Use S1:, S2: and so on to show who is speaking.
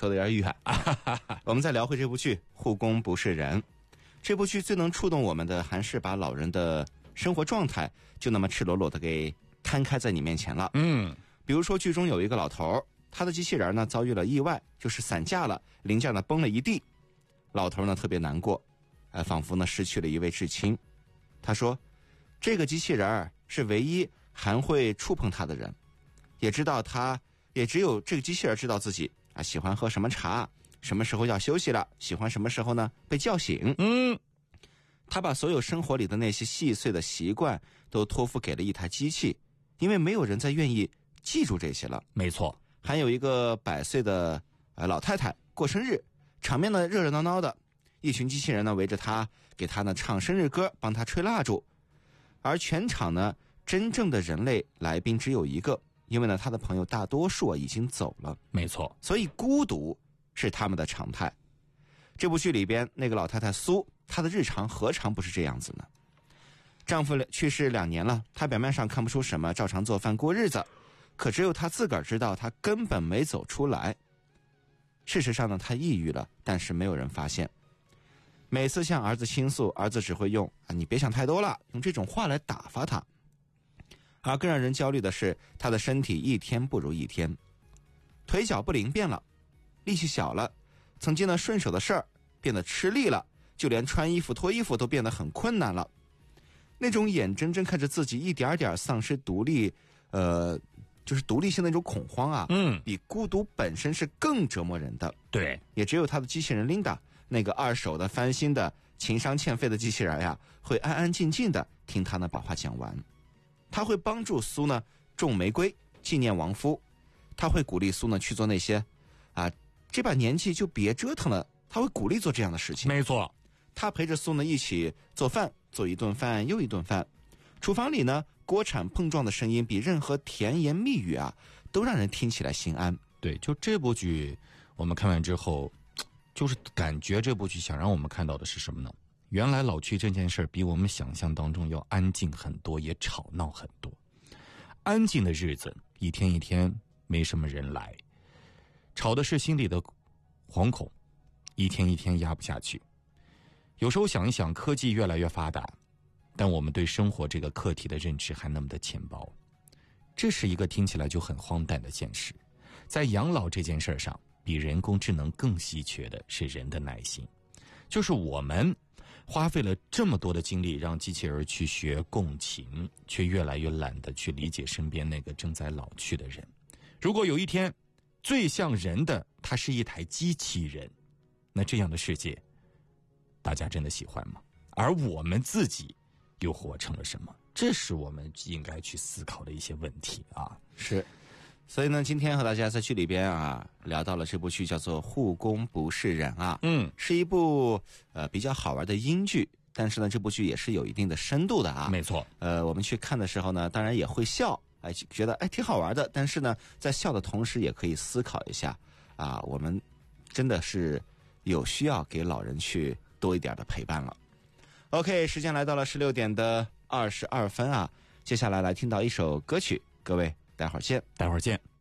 S1: 说的有点远。我们再聊回这部剧《护工不是人》。这部剧最能触动我们的，还是把老人的生活状态就那么赤裸裸的给摊开在你面前了。比如说剧中有一个老头，他的机器人呢遭遇了意外，就是散架了，零件呢崩了一地。老头呢特别难过，仿佛呢失去了一位至亲。他说，这个机器人是唯一还会触碰他的人，也只有这个机器人知道自己喜欢喝什么茶，什么时候要休息了，喜欢什么时候呢被叫醒。他把所有生活里的那些细碎的习惯都托付给了一台机器，因为没有人再愿意记住这些了。
S2: 没错。
S1: 还有一个100岁的老太太过生日，场面呢热热闹闹的，一群机器人呢围着她，给她呢唱生日歌，帮她吹蜡烛。而全场呢真正的人类来宾只有一个，因为呢他的朋友大多数已经走了。
S2: 没错。
S1: 所以孤独是他们的常态。这部剧里边那个老太太苏，她的日常何尝不是这样子呢？丈夫去世2年了，她表面上看不出什么，照常做饭过日子，可只有她自个儿知道，她根本没走出来。事实上呢，她抑郁了，但是没有人发现。每次向儿子倾诉，儿子只会用你别想太多了，用这种话来打发他。而更让人焦虑的是，他的身体一天不如一天，腿脚不灵便了，力气小了，曾经呢顺手的事儿变得吃力了，就连穿衣服脱衣服都变得很困难了。那种眼睁睁看着自己一点点丧失独立，就是独立性的那种恐慌啊，比孤独本身是更折磨人的。
S2: 对，
S1: 也只有他的机器人 Linda， 那个二手的翻新的情商欠费的机器人呀，会安安静静的听他呢把话讲完。他会帮助苏呢种玫瑰纪念亡夫，他会鼓励苏呢去做那些这把年纪就别折腾了，他会鼓励做这样的事情。
S2: 没错。
S1: 他陪着苏呢一起做饭，做一顿饭又一顿饭。厨房里呢锅铲碰撞的声音比任何甜言蜜语都让人听起来心安。
S2: 对，就这部剧我们看完之后，就是感觉这部剧想让我们看到的是什么呢？原来老去这件事比我们想象当中要安静很多，也吵闹很多。安静的日子一天一天没什么人来，吵的是心里的惶恐，一天一天压不下去。有时候想一想，科技越来越发达，但我们对生活这个课题的认知还那么的浅薄，这是一个听起来就很荒诞的现实。在养老这件事上，比人工智能更稀缺的是人的耐心。就是我们花费了这么多的精力让机器人去学共情，却越来越懒得去理解身边那个正在老去的人。如果有一天最像人的它是一台机器人，那这样的世界大家真的喜欢吗？而我们自己又活成了什么？这是我们应该去思考的一些问题啊。
S1: 是。所以呢，今天和大家在剧里边聊到了这部剧叫做《护工不是人》是一部比较好玩的英剧，但是呢这部剧也是有一定的深度的
S2: 没错。
S1: 我们去看的时候呢，当然也会笑，觉得挺好玩的，但是呢在笑的同时也可以思考一下我们真的是有需要给老人去多一点的陪伴了。 OK， 时间来到了16点的22分接下来来听到一首歌曲，各位待会儿见。